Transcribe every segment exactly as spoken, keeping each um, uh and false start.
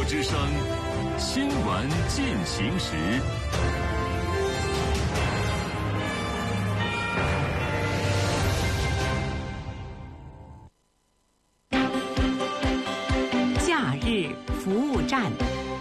之声，新闻进行时。 假日服务站。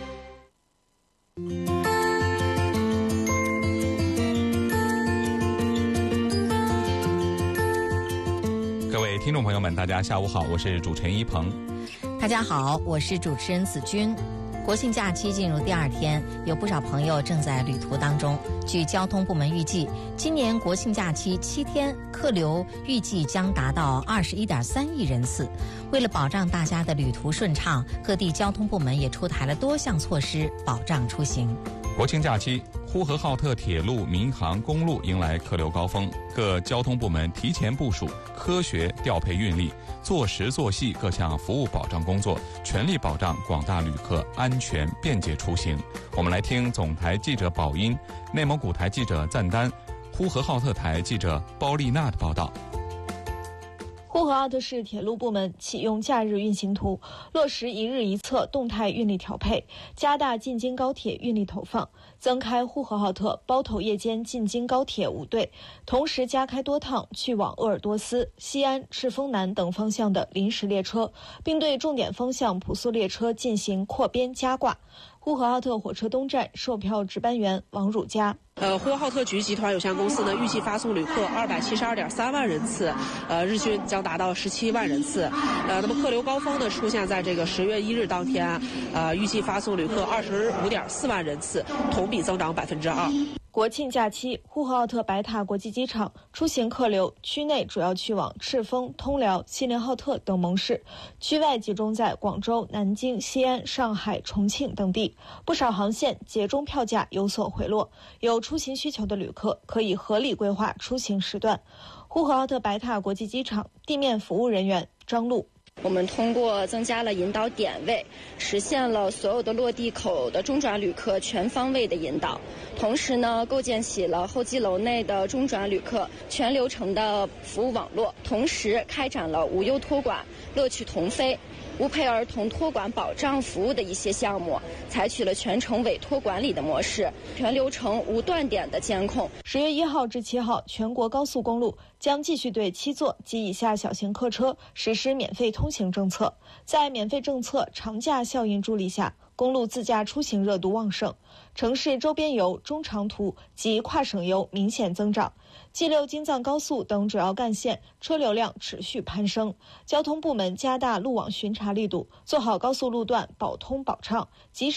各位听众朋友们，大家下午好，我是主持人一鹏。 大家好，我是主持人子君。国庆假期进入第二天，有不少朋友正在旅途当中。据交通部门预计，今年国庆假期七天，客流预计将达到二十一点三亿人次。为了保障大家的旅途顺畅，各地交通部门也出台了多项措施，保障出行。 国庆假期，呼和浩特铁路、民航、公路迎来客流高峰，各交通部门提前部署，科学调配运力，做实做细各项服务保障工作，全力保障广大旅客安全便捷出行。我们来听总台记者宝音、内蒙古台记者赞丹、呼和浩特台记者包丽娜的报道。 呼和浩特市铁路部门启用假日运行图，落实一日一侧动态运力调配，加大进京高铁运力投放，增开呼和浩特包头夜间进京高铁五对，同时加开多趟去往鄂尔多斯、西安、赤峰南等方向的临时列车，并对重点方向普速列车进行扩编加挂。呼和浩特火车东站售票值班员王汝佳。 呃，呼和浩特局集团有限公司呢，预计发送旅客二百七十二点三万人次，呃，日均将达到十七万人次。呃，那么客流高峰呢，出现在这个十月一日当天，呃，预计发送旅客二十五点四万人次，同比增长百分之二。 国庆假期，呼和浩特白塔国际机场出行客流区内主要去往赤峰、通辽、锡林浩特等盟市，区外集中在广州、南京、西安、上海、重庆等地。不少航线节中票价有所回落，有出行需求的旅客可以合理规划出行时段。呼和浩特白塔国际机场地面服务人员张璐。 我们通过增加了引导点位，实现了所有的落地口的中转旅客全方位的引导。同时呢，构建起了候机楼内的中转旅客全流程的服务网络。同时开展了无忧托管、乐趣同飞、无陪儿童托管保障服务的一些项目，采取了全程委托管理的模式，全流程无断点的监控。 十月一号至七号，全国高速公路将继续对七座及以下小型客车实施免费通行政策。在免费政策长假效应助力下，公路自驾出行热度旺盛，城市周边游、中长途及跨省游明显增长。G 六京藏高速等主要干线车流量持续攀升，交通部门加大路网巡查力度，做好高速路段保通保畅，及时